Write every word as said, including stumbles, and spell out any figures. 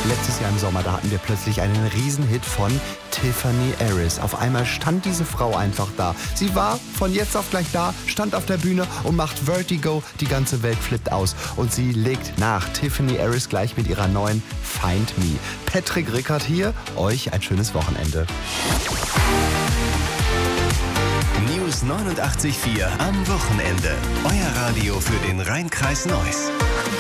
letztes Jahr im Sommer, da hatten wir plötzlich einen Riesenhit von Tiffany Harris. Auf einmal stand diese Frau einfach da. Sie war von jetzt auf gleich da, stand auf der Bühne und macht Vertigo. Die ganze Welt flippt aus. Und sie legt nach. Tiffany Harris gleich mit ihrer neuen Find Me. Patrick Rickard hier. Euch ein schönes Wochenende. News neunundachtzig Komma vier am Wochenende. Euer Radio für den Rhein-Kreis Neuss.